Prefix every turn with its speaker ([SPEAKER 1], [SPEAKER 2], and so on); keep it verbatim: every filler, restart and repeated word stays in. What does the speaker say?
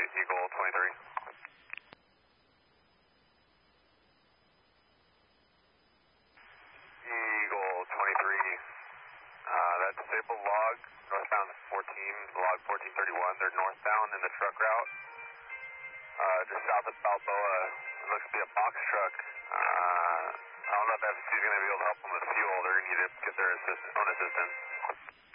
[SPEAKER 1] Eagle twenty-three. Eagle twenty-three, uh, that disabled log, northbound fourteen, log fourteen thirty-one, they're northbound in the truck route, uh, just south of Balboa. It looks to be a box truck. Uh, I don't know if F C C is going to be able to help them with fuel. They're going to need to get their assist own assistance.